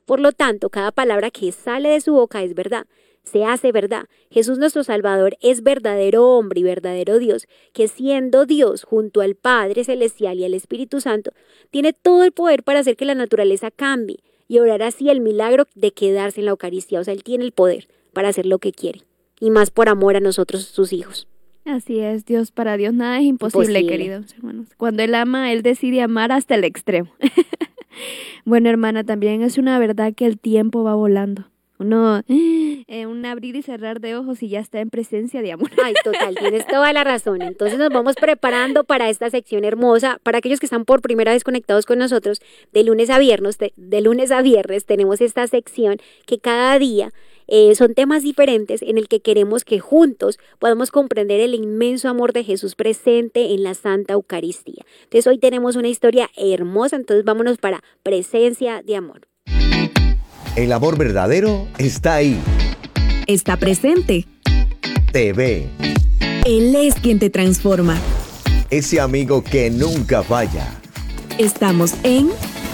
Por lo tanto, cada palabra que sale de su boca es verdad, se hace verdad. Jesús nuestro Salvador es verdadero hombre y verdadero Dios, que siendo Dios junto al Padre Celestial y al Espíritu Santo, tiene todo el poder para hacer que la naturaleza cambie y obrar así el milagro de quedarse en la Eucaristía. O sea, Él tiene el poder para hacer lo que quiere, y más por amor a nosotros, sus hijos. Así es, Dios, para Dios nada es imposible, queridos hermanos. Cuando Él ama, Él decide amar hasta el extremo. Bueno, hermana, también es una verdad que el tiempo va volando. Uno, un abrir y cerrar de ojos y ya está en presencia de amor. Ay, total, tienes toda la razón. Entonces nos vamos preparando para esta sección hermosa. Para aquellos que están por primera vez conectados con nosotros, de lunes a viernes tenemos esta sección que cada día son temas diferentes en el que queremos que juntos podamos comprender el inmenso amor de Jesús presente en la Santa Eucaristía. Entonces hoy tenemos una historia hermosa, entonces vámonos para presencia de amor. El amor verdadero está ahí. Está presente. Te ve. Él es quien te transforma. Ese amigo que nunca falla. Estamos en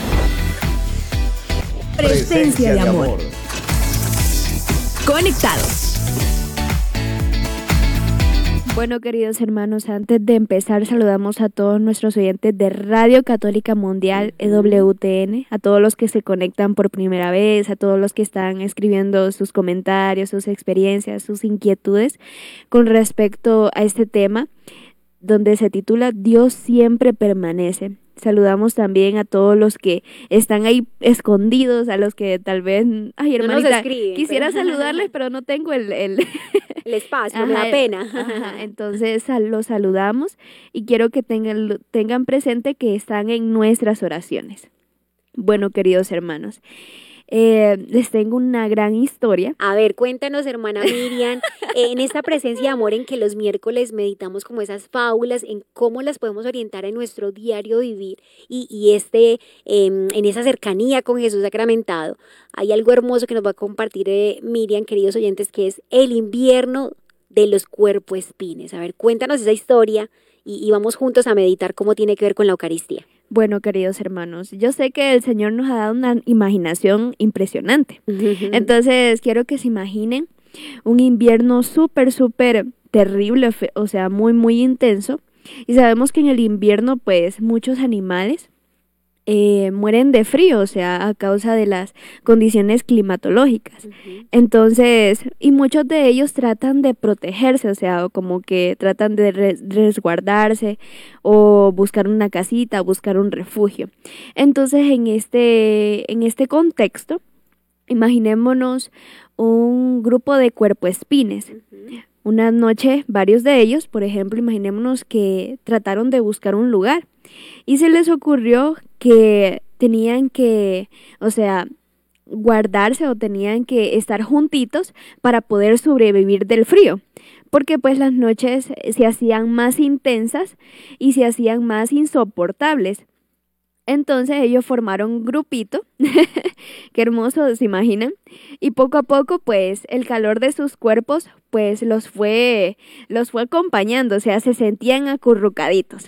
Presencia de amor. Conectados. Bueno, queridos hermanos, antes de empezar saludamos a todos nuestros oyentes de Radio Católica Mundial, EWTN, a todos los que se conectan por primera vez, a todos los que están escribiendo sus comentarios, sus experiencias, sus inquietudes con respecto a este tema, donde se titula Dios siempre permanece. Saludamos también a todos los que están ahí escondidos, a los que tal vez, ay hermanita, no quisiera saludarles, pero no tengo el espacio, ajá, me da pena. Ajá, entonces los saludamos y quiero que tengan presente que están en nuestras oraciones. Bueno, queridos hermanos, les tengo una gran historia. A ver, cuéntanos, hermana Miriam, en esta presencia de amor en que los miércoles meditamos como esas fábulas, en cómo las podemos orientar en nuestro diario vivir y en esa cercanía con Jesús sacramentado. Hay algo hermoso que nos va a compartir Miriam, queridos oyentes, que es el invierno de los cuerpoespines. A ver, cuéntanos esa historia y vamos juntos a meditar cómo tiene que ver con la Eucaristía. Bueno, queridos hermanos, yo sé que el Señor nos ha dado una imaginación impresionante. Entonces, quiero que se imaginen un invierno súper terrible, o sea, muy intenso. Y sabemos que en el invierno, pues, muchos animales mueren de frío, o sea, a causa de las condiciones climatológicas. Entonces, y muchos de ellos tratan de protegerse, o sea, como que tratan de resguardarse o buscar una casita, buscar un refugio. Entonces, en este contexto, imaginémonos un grupo de cuerpoespines. Una noche, varios de ellos, por ejemplo, imaginémonos que trataron de buscar un lugar y se les ocurrió que tenían que, o sea, guardarse o tenían que estar juntitos para poder sobrevivir del frío, porque pues las noches se hacían más intensas y se hacían más insoportables. Entonces ellos formaron un grupito, qué hermoso, ¿se imaginan? Y poco a poco pues el calor de sus cuerpos pues los fue acompañando, o sea, se sentían acurrucaditos.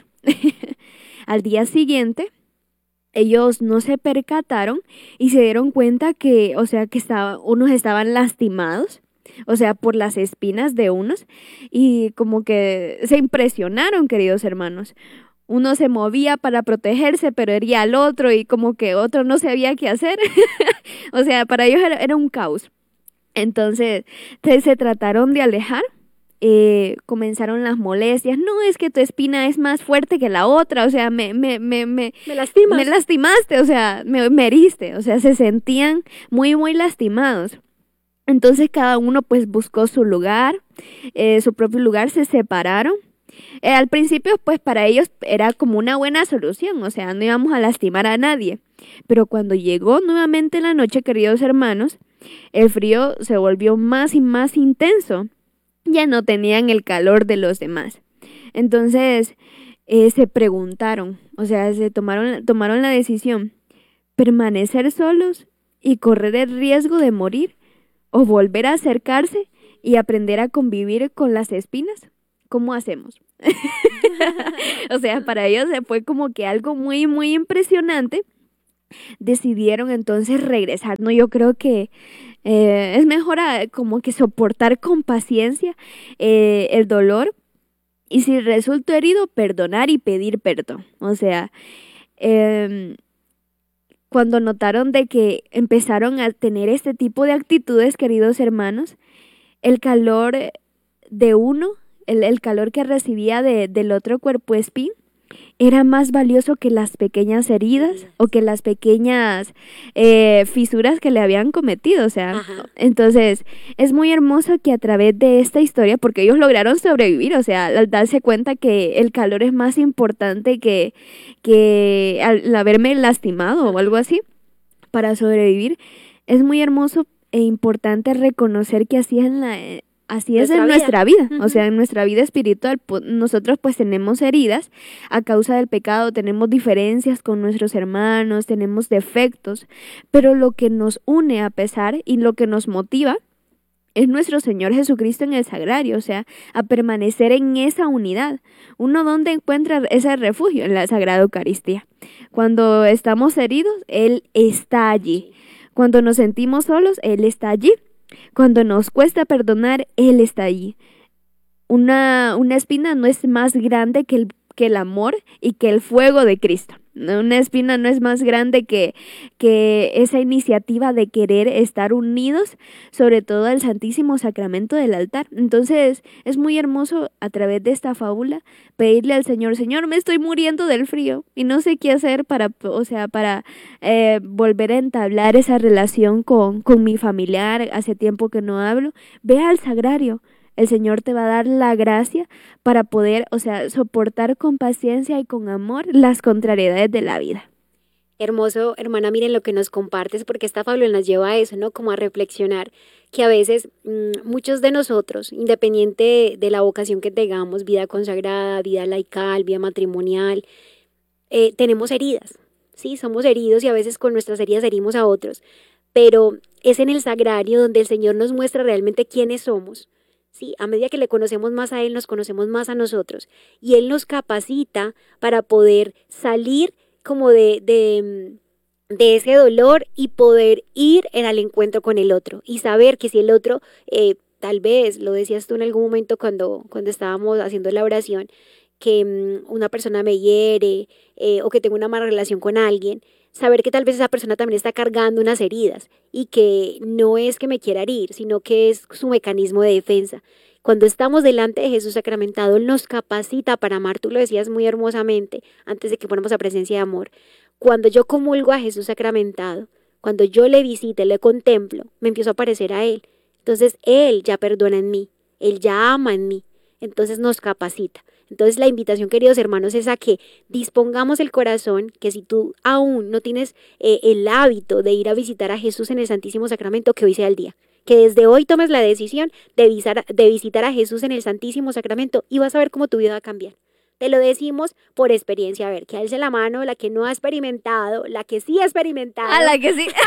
Al día siguiente ellos no se percataron y se dieron cuenta que, o sea, que unos estaban lastimados, o sea, por las espinas de unos, y como que se impresionaron, queridos hermanos. Uno se movía para protegerse, pero hería al otro y como que otro no sabía qué hacer. O sea, para ellos era un caos. Entonces, se trataron de alejar. Comenzaron las molestias. No, es que tu espina es más fuerte que la otra. O sea, me lastimas. Me lastimaste, o sea, me heriste. O sea, se sentían muy lastimados. Entonces, cada uno pues buscó su lugar, su propio lugar, se separaron. Al principio, pues para ellos era como una buena solución, o sea, no íbamos a lastimar a nadie. Pero cuando llegó nuevamente la noche, queridos hermanos, el frío se volvió más y más intenso. Ya no tenían el calor de los demás. Entonces, se preguntaron, o sea, tomaron la decisión, permanecer solos y correr el riesgo de morir, o volver a acercarse y aprender a convivir con las espinas. ¿Cómo hacemos? O sea, para ellos fue como que algo muy impresionante decidieron entonces regresar, ¿no? Yo creo que es mejor como que soportar con paciencia el dolor, y si resulto herido, perdonar y pedir perdón. O sea, cuando notaron de que empezaron a tener este tipo de actitudes, queridos hermanos, el calor de uno, el calor que recibía del otro cuerpo espín, era más valioso que las pequeñas heridas o que las pequeñas fisuras que le habían cometido. O sea, entonces es muy hermoso que a través de esta historia, porque ellos lograron sobrevivir, o sea, al darse cuenta que el calor es más importante que al haberme lastimado o algo así para sobrevivir, es muy hermoso e importante reconocer que así es en nuestra vida. O sea, en nuestra vida espiritual, nosotros pues tenemos heridas a causa del pecado, tenemos diferencias con nuestros hermanos, tenemos defectos, pero lo que nos une a pesar y lo que nos motiva es nuestro Señor Jesucristo en el sagrario, o sea, a permanecer en esa unidad. ¿Uno dónde encuentra ese refugio? En la Sagrada Eucaristía. Cuando estamos heridos, Él está allí. Cuando nos sentimos solos, Él está allí. Cuando nos cuesta perdonar, Él está allí. Una espina no es más grande que el amor y que el fuego de Cristo. Una espina no es más grande que esa iniciativa de querer estar unidos, sobre todo al Santísimo Sacramento del altar. Entonces es muy hermoso a través de esta fábula pedirle al Señor: Señor, me estoy muriendo del frío y no sé qué hacer para volver a entablar esa relación con mi familiar. Hace tiempo que no hablo. Ve al sagrario. El Señor te va a dar la gracia para poder, o sea, soportar con paciencia y con amor las contrariedades de la vida. Hermoso, hermana, miren lo que nos compartes, porque esta fábula nos lleva a eso, ¿no? Como a reflexionar que a veces muchos de nosotros, independiente de la vocación que tengamos, vida consagrada, vida laical, vida matrimonial, tenemos heridas, ¿sí? Somos heridos y a veces con nuestras heridas herimos a otros, pero es en el sagrario donde el Señor nos muestra realmente quiénes somos. Sí, a medida que le conocemos más a Él, nos conocemos más a nosotros, y Él nos capacita para poder salir como de ese dolor y poder ir al encuentro con el otro y saber que si el otro, tal vez, lo decías tú en algún momento cuando estábamos haciendo la oración, que una persona me hiere o que tengo una mala relación con alguien, saber que tal vez esa persona también está cargando unas heridas y que no es que me quiera herir, sino que es su mecanismo de defensa. Cuando estamos delante de Jesús sacramentado, Él nos capacita para amar. Tú lo decías muy hermosamente antes de que fuéramos a presencia de amor. Cuando yo comulgo a Jesús sacramentado, cuando yo le visite, le contemplo, me empiezo a parecer a Él. Entonces Él ya perdona en mí, Él ya ama en mí, entonces nos capacita. Entonces la invitación, queridos hermanos, es a que dispongamos el corazón, que si tú aún no tienes el hábito de ir a visitar a Jesús en el Santísimo Sacramento, que hoy sea el día. Que desde hoy tomes la decisión de visitar a Jesús en el Santísimo Sacramento y vas a ver cómo tu vida va a cambiar. Te lo decimos por experiencia. A ver, que alce la mano la que no ha experimentado, la que sí ha experimentado. La que sí.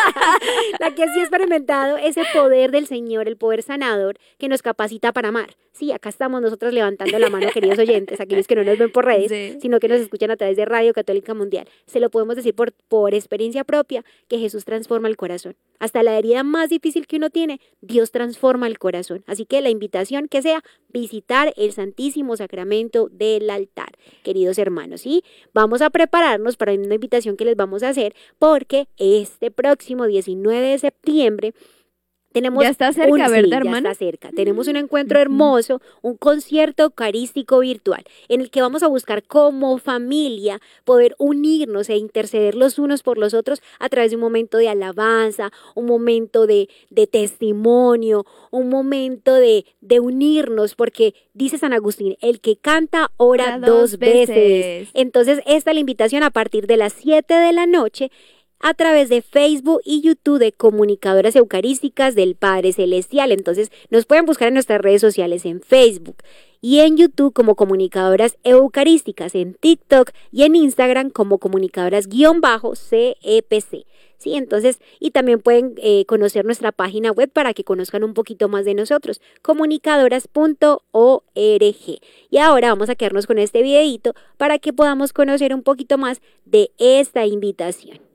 La que sí ha experimentado ese poder del Señor, el poder sanador que nos capacita para amar. Sí, acá estamos nosotros levantando la mano, queridos oyentes, aquellos que no nos ven por redes, sí, sino que nos escuchan a través de Radio Católica Mundial. Se lo podemos decir por experiencia propia, que Jesús transforma el corazón. Hasta la herida más difícil que uno tiene, Dios transforma el corazón. Así que la invitación que sea visitar el Santísimo Sacramento del altar, queridos hermanos. Y vamos a prepararnos para una invitación que les vamos a hacer, porque este próximo 19 de septiembre tenemos ya está cerca, ¿verdad, hermana? Ya está cerca. Tenemos un encuentro hermoso, un concierto eucarístico virtual, en el que vamos a buscar como familia poder unirnos e interceder los unos por los otros a través de un momento de alabanza, un momento de testimonio, un momento de unirnos, porque dice San Agustín, el que canta ora dos veces. Entonces, esta es la invitación a partir de las 7 de la noche, a través de Facebook y YouTube de Comunicadoras Eucarísticas del Padre Celestial. Entonces nos pueden buscar en nuestras redes sociales, en Facebook y en YouTube como Comunicadoras Eucarísticas, en TikTok y en Instagram como Comunicadoras_CEPC. Sí, entonces, y también pueden conocer nuestra página web para que conozcan un poquito más de nosotros, comunicadoras.org. Y ahora vamos a quedarnos con este videito para que podamos conocer un poquito más de esta invitación.